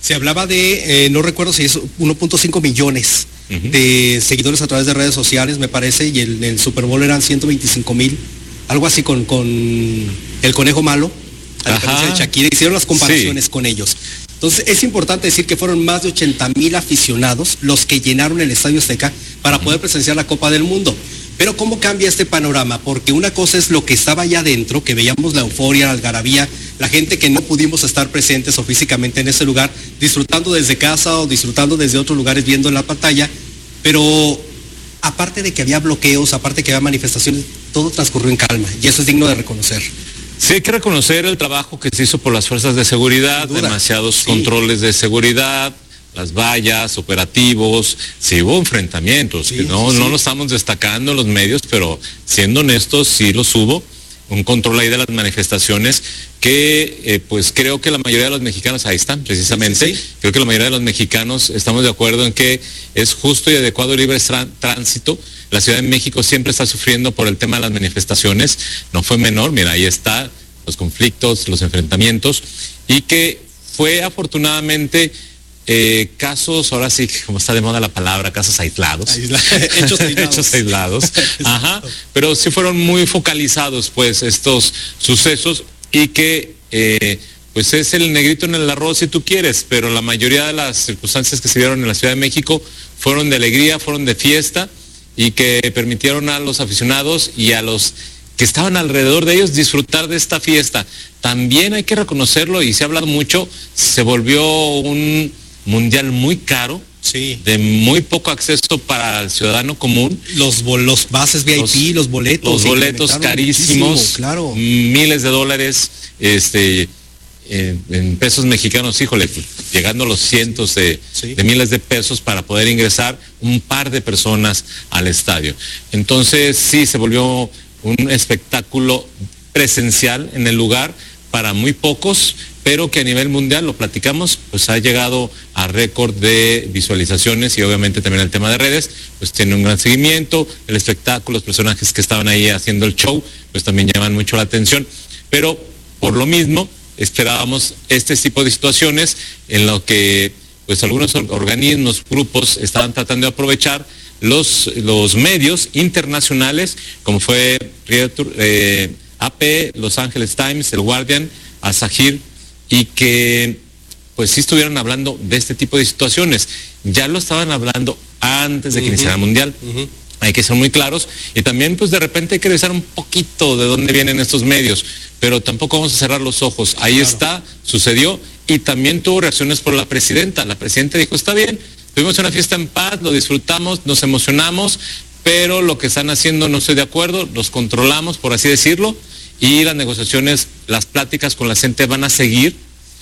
Se hablaba de, no recuerdo si es 1.5 millones de seguidores a través de redes sociales, me parece, y el Super Bowl eran 125,000, algo así con el Conejo Malo, a diferencia de Shakira, hicieron las comparaciones con ellos. Entonces es importante decir que fueron más de 80,000 aficionados los que llenaron el Estadio Azteca para poder presenciar la Copa del Mundo. Pero ¿cómo cambia este panorama? Porque una cosa es lo que estaba allá adentro, que veíamos la euforia, la algarabía, la gente que no pudimos estar presentes o físicamente en ese lugar, disfrutando desde casa o disfrutando desde otros lugares viendo en la pantalla, pero aparte de que había bloqueos, aparte de que había manifestaciones, todo transcurrió en calma y eso es digno de reconocer. Sí, hay que reconocer el trabajo que se hizo por las fuerzas de seguridad, demasiados controles de seguridad, las vallas, operativos, sí hubo enfrentamientos, no lo estamos destacando en los medios, pero siendo honestos, sí los hubo, un control ahí de las manifestaciones que pues creo que la mayoría de los mexicanos, ahí están precisamente, creo que la mayoría de los mexicanos estamos de acuerdo en que es justo y adecuado el libre tránsito. La Ciudad de México siempre está sufriendo por el tema de las manifestaciones, no fue menor, mira, ahí está, los conflictos, los enfrentamientos, y que fue afortunadamente casos, ahora sí, como está de moda la palabra, casos aislados. Hechos aislados. Ajá, pero sí fueron muy focalizados, pues, estos sucesos, y que, pues, es el negrito en el arroz, si tú quieres, pero la mayoría de las circunstancias que se dieron en la Ciudad de México fueron de alegría, fueron de fiesta, y que permitieron a los aficionados y a los que estaban alrededor de ellos disfrutar de esta fiesta. También hay que reconocerlo, y se ha hablado mucho, se volvió un mundial muy caro, de muy poco acceso para el ciudadano común. Los bases VIP, los boletos. Los boletos carísimos, claro. Miles de dólares, en pesos mexicanos, híjole, llegando a los cientos de miles de pesos para poder ingresar un par de personas al estadio. Entonces sí, se volvió un espectáculo presencial en el lugar para muy pocos, pero que a nivel mundial, lo platicamos, pues ha llegado a récord de visualizaciones, y obviamente también el tema de redes, pues tiene un gran seguimiento, el espectáculo, los personajes que estaban ahí haciendo el show, pues también llaman mucho la atención, pero por lo mismo esperábamos este tipo de situaciones en lo que pues algunos organismos, grupos estaban tratando de aprovechar los medios internacionales, como fue AP, Los Angeles Times, El Guardian, Al-Sahir, y que pues sí estuvieron hablando de este tipo de situaciones. Ya lo estaban hablando antes de que iniciara el Mundial. Hay que ser muy claros, y también pues de repente hay que revisar un poquito de dónde vienen estos medios, pero tampoco vamos a cerrar los ojos. Ahí está, sucedió, y también tuvo reacciones por la presidenta. La presidenta dijo, está bien, tuvimos una fiesta en paz, lo disfrutamos, nos emocionamos, pero lo que están haciendo no estoy de acuerdo, los controlamos, por así decirlo, y las negociaciones, las pláticas con la gente van a seguir,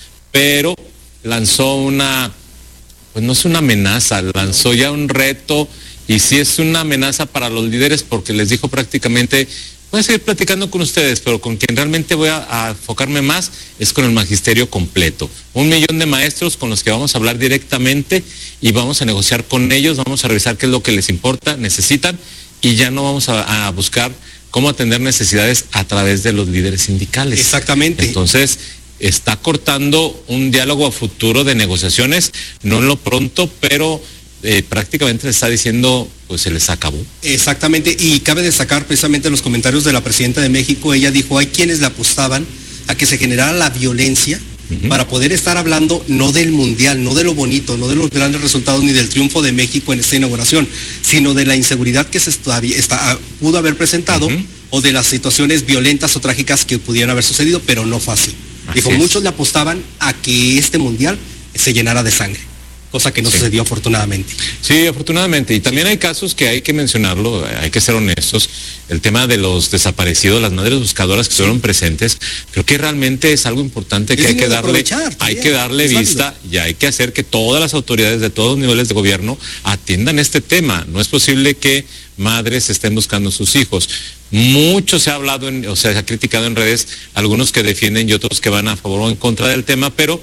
pero lanzó una, pues no es una amenaza, lanzó ya un reto, y sí es una amenaza para los líderes, porque les dijo prácticamente, voy a seguir platicando con ustedes, pero con quien realmente voy a enfocarme más es con el magisterio completo. 1 millón de maestros con los que vamos a hablar directamente y vamos a negociar con ellos, vamos a revisar qué es lo que les importa, necesitan, y ya no vamos a buscar cómo atender necesidades a través de los líderes sindicales. Exactamente. Entonces, está cortando un diálogo a futuro de negociaciones, no en lo pronto, pero prácticamente le está diciendo, pues se les acabó. Exactamente, y cabe destacar precisamente los comentarios de la presidenta de México. Ella dijo, hay quienes le apostaban a que se generara la violencia para poder estar hablando no del mundial, no de lo bonito, no de los grandes resultados ni del triunfo de México en esta inauguración, sino de la inseguridad que pudo haber presentado o de las situaciones violentas o trágicas que pudieran haber sucedido, pero no fue así. Dijo, muchos le apostaban a que este mundial se llenara de sangre, cosa que no sucedió afortunadamente. Sí, afortunadamente, y también hay casos que hay que mencionarlo, hay que ser honestos, el tema de los desaparecidos, las madres buscadoras que estuvieron presentes, creo que realmente es algo importante que hay que darle vista, y hay que hacer que todas las autoridades de todos los niveles de gobierno atiendan este tema. No es posible que madres estén buscando a sus hijos. Mucho se ha hablado, se ha criticado en redes, algunos que defienden y otros que van a favor o en contra del tema, pero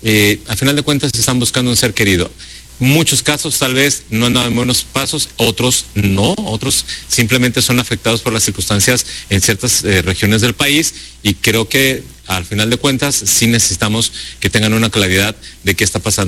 a final de cuentas están buscando un ser querido. Muchos casos tal vez no han dado buenos pasos, otros no, otros simplemente son afectados por las circunstancias en ciertas regiones del país, y creo que al final de cuentas sí necesitamos que tengan una claridad de qué está pasando